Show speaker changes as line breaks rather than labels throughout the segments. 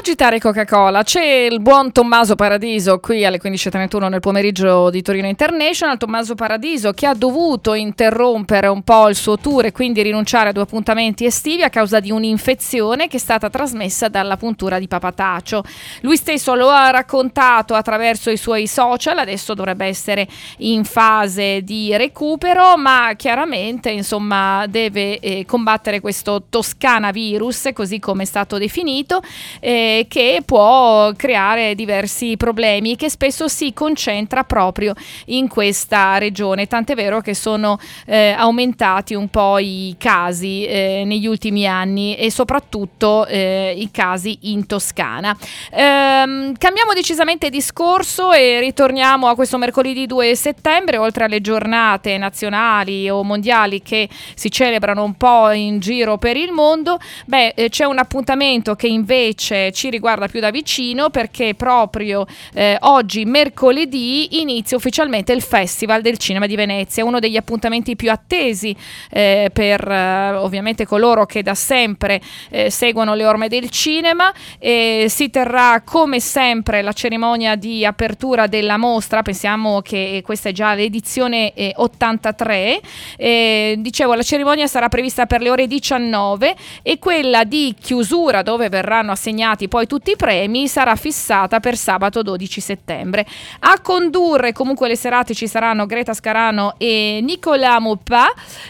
agitare Coca-Cola, c'è il buon Tommaso Paradiso qui alle 15.31 nel pomeriggio di Torino International. Tommaso Paradiso che ha dovuto interrompere un po' il suo tour e quindi rinunciare a 2 appuntamenti estivi a causa di un'infezione che è stata trasmessa dalla puntura di papatacio. Lui stesso lo ha raccontato attraverso i suoi social, adesso dovrebbe essere in fase di recupero, ma chiaramente insomma deve combattere questo Toscana virus, così come è stato definito, che può creare diversi problemi, che spesso si concentra proprio in questa regione, tant'è vero che sono aumentati un po' i casi negli ultimi anni e soprattutto i casi in Toscana. Cambiamo decisamente discorso e ritorniamo a questo mercoledì 2 settembre. Oltre alle giornate nazionali o mondiali che si celebrano un po' in giro per il mondo, c'è un appuntamento che invece ci riguarda più da vicino, perché proprio oggi mercoledì inizia ufficialmente il Festival del Cinema di Venezia, uno degli appuntamenti più attesi per ovviamente coloro che da sempre seguono le orme del cinema. Si terrà come sempre la cerimonia di apertura della mostra, pensiamo che questa è già l'edizione 83, dicevo la cerimonia sarà prevista per le ore 19 e quella di chiusura, dove verranno assegnati poi tutti i premi, sarà fissata per sabato 12 settembre. A condurre comunque le serate ci saranno Greta Scarano e Nicolas Maupin,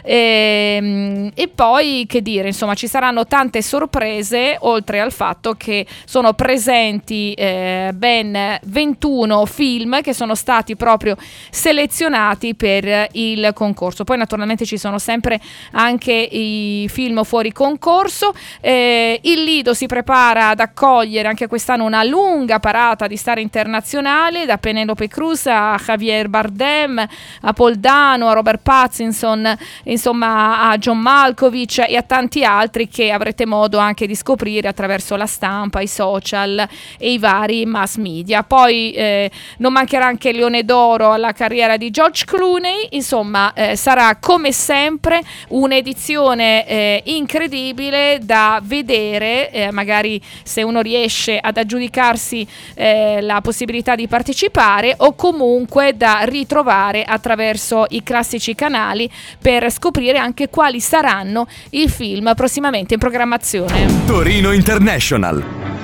e poi che dire, insomma ci saranno tante sorprese, oltre al fatto che sono presenti ben 21 film che sono stati proprio selezionati per il concorso. Poi naturalmente ci sono sempre anche i film fuori concorso. Il Lido si prepara ad accogliere anche quest'anno una lunga parata di star internazionali, da Penelope Cruz a Javier Bardem, a Paul Dano, a Robert Pattinson, insomma a John Malkovich e a tanti altri che avrete modo anche di scoprire attraverso la stampa, i social e i vari mass media. Poi non mancherà anche il Leone d'Oro alla carriera di George Clooney. Insomma sarà come sempre un'edizione incredibile da vedere, magari se uno riesce ad aggiudicarsi la possibilità di partecipare, o comunque da ritrovare attraverso i classici canali per scoprire anche quali saranno i film prossimamente in programmazione.
Torino International.